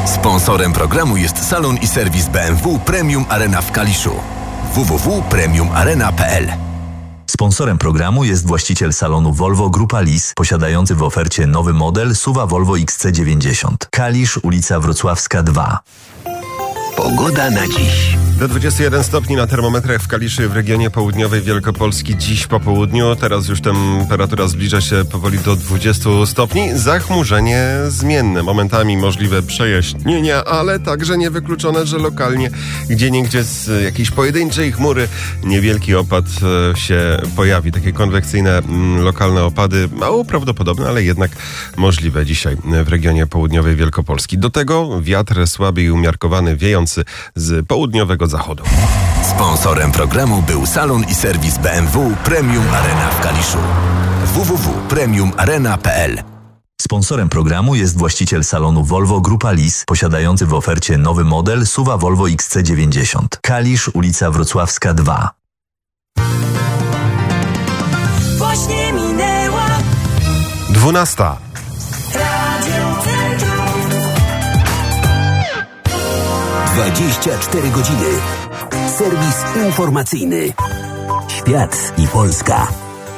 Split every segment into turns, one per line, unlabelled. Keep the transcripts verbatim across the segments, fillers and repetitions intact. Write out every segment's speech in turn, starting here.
Sponsorem programu jest salon i serwis B M W Premium Arena w Kaliszu. w w w kropka premium arena kropka p l.
Sponsorem programu jest właściciel salonu Volvo Grupa Lis, posiadający w ofercie nowy model S U V-a Volvo X C dziewięćdziesiąt. Kalisz, ulica Wrocławska dwa.
Pogoda na dziś.
Do dwudziestu jeden stopni na termometrach w Kaliszy w regionie południowej Wielkopolski dziś po południu. Teraz już temperatura zbliża się powoli do dwudziestu stopni. Zachmurzenie zmienne. Momentami możliwe przejaśnienia, ale także niewykluczone, że lokalnie gdzieniegdzie z jakiejś pojedynczej chmury niewielki opad się pojawi. Takie konwekcyjne lokalne opady, mało prawdopodobne, ale jednak możliwe dzisiaj w regionie południowej Wielkopolski. Do tego wiatr słaby i umiarkowany, wiejący z południowego zachodu.
Sponsorem programu był salon i serwis B M W Premium Arena w Kaliszu. w w w kropka premium arena kropka p l.
Sponsorem programu jest właściciel salonu Volvo Grupa Lis, posiadający w ofercie nowy model S U V-a Volvo X C dziewięćdziesiąt. Kalisz, ulica Wrocławska dwa.
Właśnie minęła
Dwunasta.
dwadzieścia cztery godziny. Serwis informacyjny. Świat i Polska.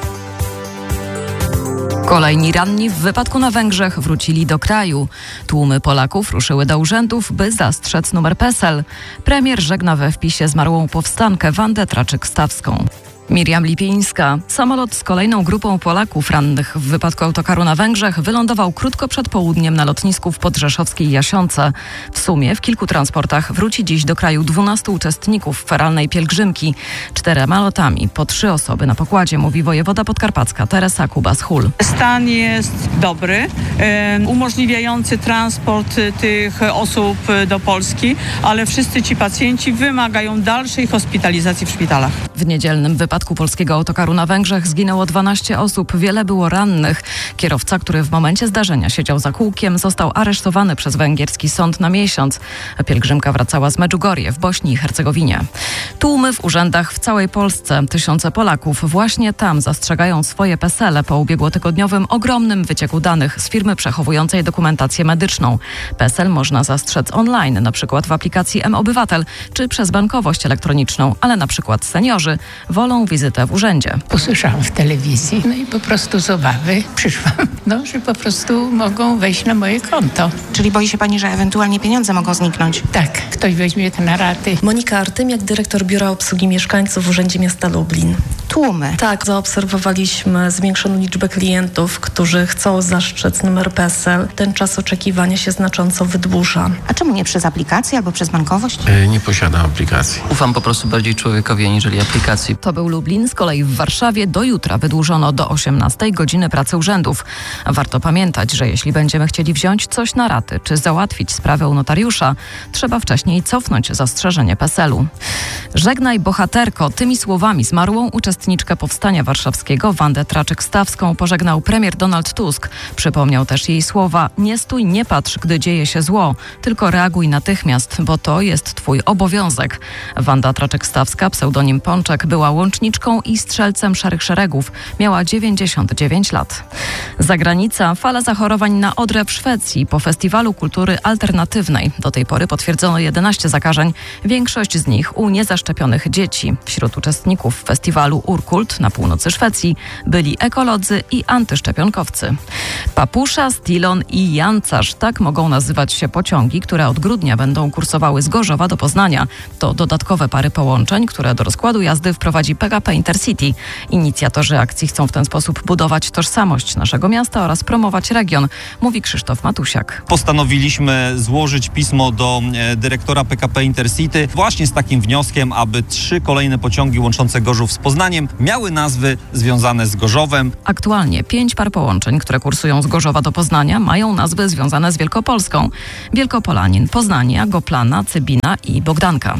Kolejni ranni w wypadku na Węgrzech wrócili do kraju. Tłumy Polaków ruszyły do urzędów, by zastrzec numer P E S E L. Premier żegna we wpisie zmarłą powstankę Wandę Traczyk-Stawską. Miriam Lipińska. Samolot z kolejną grupą Polaków rannych w wypadku autokaru na Węgrzech wylądował krótko przed południem na lotnisku w podrzeszowskiej Jasionce. W sumie w kilku transportach wróci dziś do kraju dwunastu uczestników feralnej pielgrzymki. Czterema lotami, po trzy osoby na pokładzie, mówi wojewoda podkarpacka Teresa Kubas-Hul.
Stan jest dobry, um, umożliwiający transport tych osób do Polski, ale wszyscy ci pacjenci wymagają dalszej hospitalizacji w szpitalach.
W niedzielnym wypadku W wypadku polskiego autokaru na Węgrzech zginęło dwanaście osób, wiele było rannych. Kierowca, który w momencie zdarzenia siedział za kółkiem, został aresztowany przez węgierski sąd na miesiąc. Pielgrzymka wracała z Medjugorje w Bośni i Hercegowinie. Tłumy w urzędach w całej Polsce. Tysiące Polaków właśnie tam zastrzegają swoje pesele po ubiegłotygodniowym ogromnym wycieku danych z firmy przechowującej dokumentację medyczną. PESEL można zastrzec online, na przykład w aplikacji M-Obywatel czy przez bankowość elektroniczną, ale na przykład seniorzy wolą wizytę w urzędzie.
Usłyszałam w telewizji, no i po prostu z obawy przyszłam, no, że po prostu mogą wejść na moje konto.
Czyli boi się pani, że ewentualnie pieniądze mogą zniknąć?
Tak, ktoś weźmie to na raty.
Monika Artymiak, dyrektor Biura Obsługi Mieszkańców w Urzędzie Miasta Lublin.
Tłumy.
Tak, zaobserwowaliśmy zwiększoną liczbę klientów, którzy chcą zastrzec numer PESEL. Ten czas oczekiwania się znacząco wydłuża.
A czemu nie przez aplikację albo przez bankowość?
Yy, nie posiadam aplikacji.
Ufam po prostu bardziej człowiekowi aniżeli aplikacji.
To był Lublin, z kolei w Warszawie do jutra wydłużono do osiemnastej godziny pracy urzędów. Warto pamiętać, że jeśli będziemy chcieli wziąć coś na raty czy załatwić sprawę u notariusza, trzeba wcześniej cofnąć zastrzeżenie PESEL-u. Żegnaj bohaterko. Tymi słowami zmarłą uczestniczkę Powstania Warszawskiego Wandę Traczyk-Stawską pożegnał premier Donald Tusk. Przypomniał też jej słowa: nie stój, nie patrz, gdy dzieje się zło, tylko reaguj natychmiast, bo to jest twój obowiązek. Wanda Traczyk-Stawska, pseudonim Pączek, była łączniczką i strzelcem Szarych Szeregów. Miała dziewięćdziesiąt dziewięć lat. Zagranica. Fala zachorowań na odrę w Szwecji po Festiwalu Kultury Alternatywnej. Do tej pory potwierdzono jedenaście zakażeń, większość z nich u niezaszczepionych dzieci. Wśród uczestników festiwalu Urkult na północy Szwecji byli ekolodzy i antyszczepionkowcy. Papusza, Stilon i Jancarz. Tak mogą nazywać się pociągi, które od grudnia będą kursowały z Gorzowa do Poznania. To dodatkowe pary połączeń, które do rozkładu jazdy wprowadzi P K P Intercity. Inicjatorzy akcji chcą w ten sposób budować tożsamość naszego miasta oraz promować region, mówi Krzysztof Matusiak.
Postanowiliśmy złożyć pismo do dyrektora P K P Intercity właśnie z takim wnioskiem, aby trzy kolejne pociągi łączące Gorzów z Poznaniem miały nazwy związane z Gorzowem.
Aktualnie pięć par połączeń, które kursują z Gorzowa do Poznania, mają nazwy związane z Wielkopolską. Wielkopolanin, Poznania, Goplana, Cybina i Bogdanka.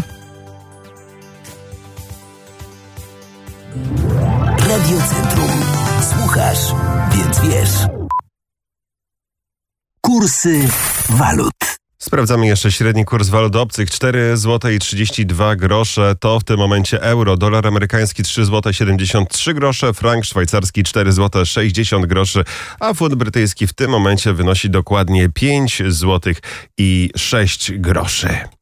Radio Centrum. Słuchasz, więc wiesz. Kursy walut.
Sprawdzamy jeszcze średni kurs walut obcych. cztery złote i trzydzieści dwa grosze to w tym momencie euro. Dolar amerykański trzy złote siedemdziesiąt trzy grosze, frank szwajcarski cztery złote sześćdziesiąt groszy, a funt brytyjski w tym momencie wynosi dokładnie pięć złotych i sześć groszy.